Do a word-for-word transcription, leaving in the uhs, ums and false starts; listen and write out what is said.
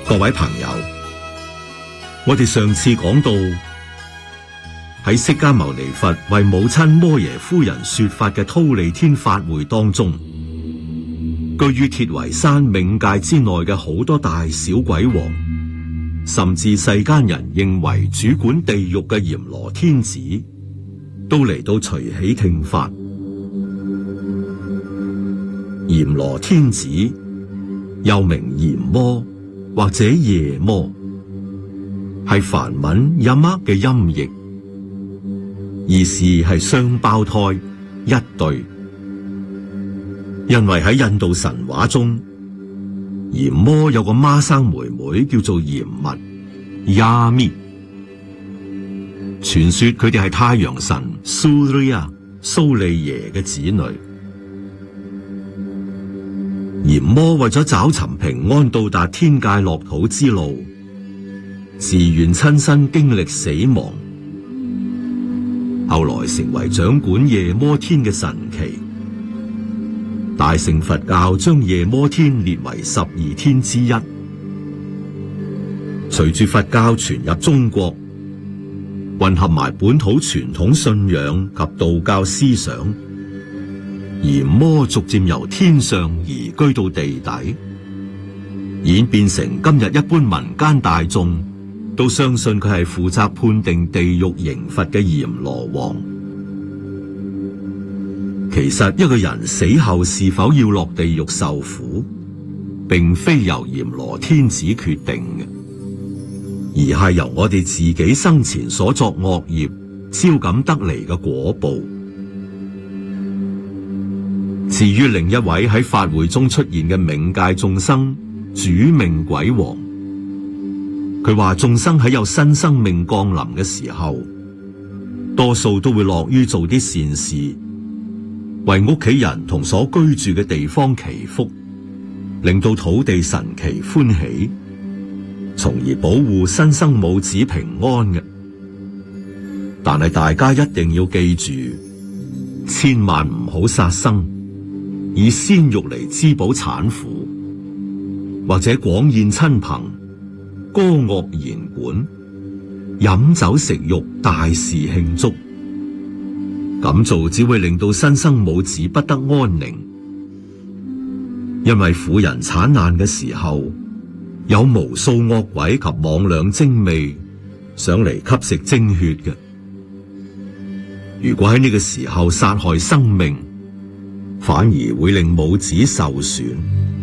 各位朋友，我哋上次講到喺釋迦牟尼佛為母親摩耶夫人說法嘅忉利天法會當中，居於鐵圍山冥界之內嘅好多大小鬼王，甚至世間人認為主管地獄嘅閻羅天子，都嚟到隨喜聽法。閻羅天子又名閻魔或者夜魔，係梵文音厄嘅音譯，意思係雙胞胎一對。因為喺印度神話中，閻魔有個孖生妹妹叫做閻蜜 Yami， 傳說佢哋係太陽神 Surya 蘇利耶嘅子女。閻魔為咗找尋平安到達天界樂土之路，自願親身經歷死亡，後來成為掌管夜摩天嘅神祇。大乘佛教將夜摩天列為十二天之一。隨住佛教傳入中國，混合埋本土傳統信仰及道教思想，閻魔逐漸由天上移居到地底，演變成今日一般民間大眾都相信佢係負責判定地獄刑罰嘅閻羅王。其實一個人死後是否要落地獄受苦，並非由閻羅天子決定嘅，而係由我哋自己生前所作惡業招感得嚟嘅果報。至於另一位喺法會中出現嘅冥界眾生主命鬼王，佢話眾生喺有新生命降臨嘅時候，多數都會樂於做啲善事，為屋企人同所居住嘅地方祈福，令到土地神祇歡喜，從而保護新生母子平安嘅。但係大家一定要記住，千萬唔好殺生，以鮮肉嚟滋補產婦，或者廣宴親朋，歌樂弦管，飲酒食肉，大肆慶祝。咁做只會令到新生母子不得安寧，因為婦人產難嘅時候，有無數惡鬼及魍魎精魅上嚟吸食精血嘅。如果喺呢個時候殺害生命，反而會令母子受損。